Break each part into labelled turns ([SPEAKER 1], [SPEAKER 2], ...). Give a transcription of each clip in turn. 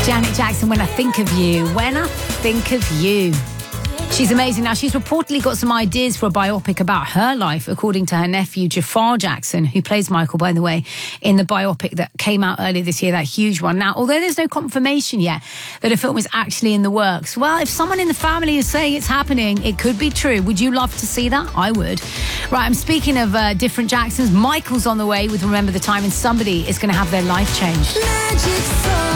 [SPEAKER 1] Janet Jackson, When I Think of You. When I Think of You. She's amazing. Now, she's reportedly got some ideas for a biopic about her life, according to her nephew, Jafar Jackson, who plays Michael, by the way, in the biopic that came out earlier this year, that huge one. Now, although there's no confirmation yet that a film is actually in the works, well, if someone in the family is saying it's happening, it could be true. Would you love to see that? I would. Right, I'm speaking of different Jacksons. Michael's on the way with Remember the Time, and somebody is going to have their life changed.
[SPEAKER 2] Magic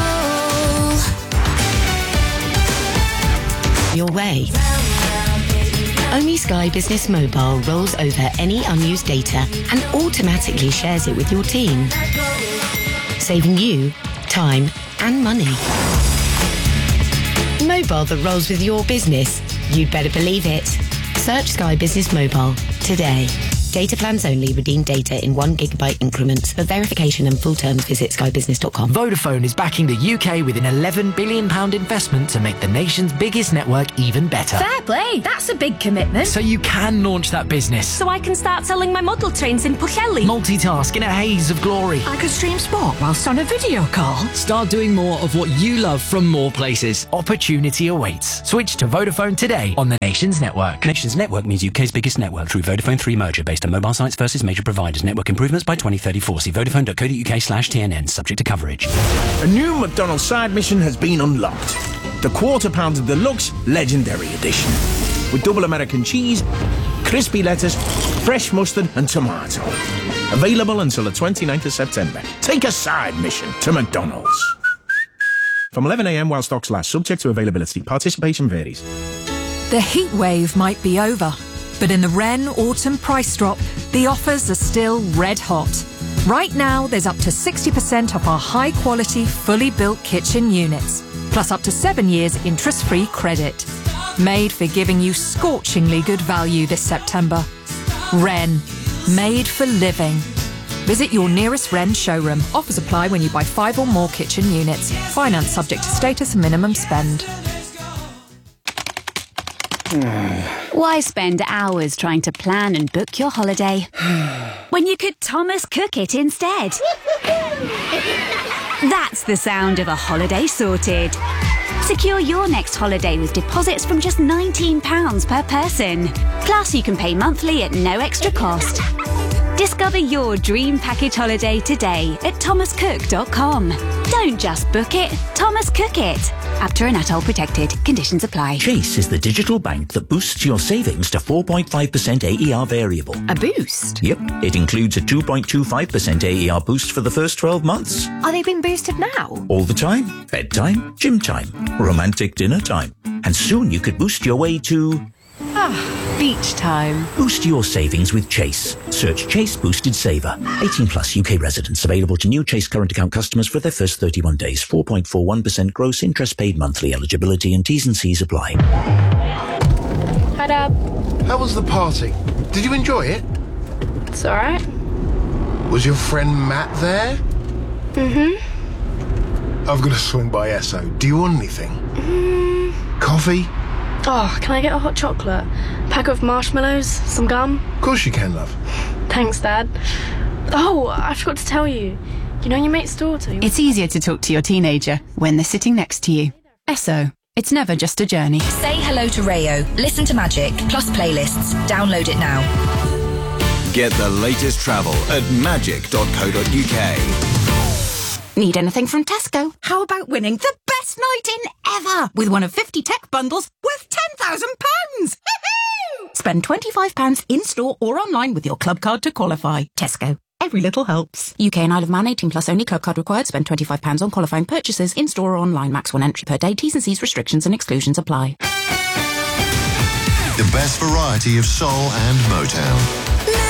[SPEAKER 2] Soul.
[SPEAKER 3] Your way. Only Sky Business Mobile rolls over any unused data and automatically shares it with your team, saving you time and money. Mobile that rolls with your business. You'd better believe it. Search Sky Business Mobile today. Data plans only. Redeem data in 1 gigabyte increments. For verification and full terms, visit skybusiness.com.
[SPEAKER 4] Vodafone is backing the UK with an £11 billion investment to make the nation's biggest network even better.
[SPEAKER 5] Fair play, that's a big commitment.
[SPEAKER 4] So you can launch that business.
[SPEAKER 5] So I can start selling my model trains in Pwllheli.
[SPEAKER 4] Multitask in a haze of glory.
[SPEAKER 6] I could stream sport whilst on a video call.
[SPEAKER 4] Start doing more of what you love from more places. Opportunity awaits. Switch to Vodafone today on the Nations Network.
[SPEAKER 7] Nations Network means UK's biggest network through Vodafone 3 merger based on mobile sites versus major providers. Network improvements by 2034. See vodafone.co.uk/TNN. Subject to coverage.
[SPEAKER 8] A new McDonald's side mission has been unlocked. The Quarter Pounder Deluxe Legendary Edition. With double American cheese, crispy lettuce, fresh mustard and tomato. Available until the 29th of September. Take a side mission to McDonald's. From 11 a.m. while stocks last. Subject to availability. Participation varies.
[SPEAKER 6] The heat wave might be over, but in the Wren Autumn Price Drop, the offers are still red hot. Right now, there's up to 60% off our high-quality, fully built kitchen units, plus up to 7 years interest-free credit. Made for giving you scorchingly good value this September. Wren, made for living. Visit your nearest Wren showroom. Offers apply when you buy 5 or more kitchen units. Finance subject to status and minimum spend.
[SPEAKER 9] Why spend hours trying to plan and book your holiday when you could Thomas Cook it instead? That's the sound of a holiday sorted. Secure your next holiday with deposits from just £19 per person. Plus, you can pay monthly at no extra cost. Discover your dream package holiday today at thomascook.com. Don't just book it, Thomas Cook it. APTA and ATOL protected. Conditions apply.
[SPEAKER 10] Chase is the digital bank that boosts your savings to 4.5% AER variable.
[SPEAKER 11] A boost?
[SPEAKER 10] Yep. It includes a 2.25% AER boost for the first 12 months.
[SPEAKER 11] Are they being boosted now?
[SPEAKER 10] All the time. Bedtime, gym time, romantic dinner time. And soon you could boost your way to...
[SPEAKER 11] beach time.
[SPEAKER 10] Boost your savings with Chase. Search Chase Boosted Saver. 18 plus UK residents. Available to new Chase current account customers for their first 31 days. 4.41% gross interest paid monthly. Eligibility and T's and C's apply.
[SPEAKER 12] Hi, Dad.
[SPEAKER 13] How was the party? Did you enjoy it?
[SPEAKER 12] It's alright.
[SPEAKER 13] Was your friend Matt there?
[SPEAKER 12] Mm-hmm.
[SPEAKER 13] I've got to swing by Esso. Do you want anything? Coffee?
[SPEAKER 12] Oh, can I get a hot chocolate? Pack of marshmallows? Some gum?
[SPEAKER 13] Of course you can, love.
[SPEAKER 12] Thanks, Dad. Oh, I forgot to tell you. You know your mate's daughter?
[SPEAKER 14] It's easier to talk to your teenager when they're sitting next to you. Esso. It's never just a journey.
[SPEAKER 15] Say hello to Rayo. Listen to Magic, plus playlists. Download it now.
[SPEAKER 16] Get the latest travel at magic.co.uk.
[SPEAKER 14] Need anything from Tesco? How about winning the best night in ever with one of 50 tech bundles worth £10,000? Spend £25 in-store or online with your club card to qualify. Tesco. Every little helps. UK and Isle of Man 18 plus only. Club card required. Spend £25 on qualifying purchases in-store or online. Max 1 entry per day. T's and C's restrictions and exclusions apply.
[SPEAKER 17] The best variety of soul and Motown.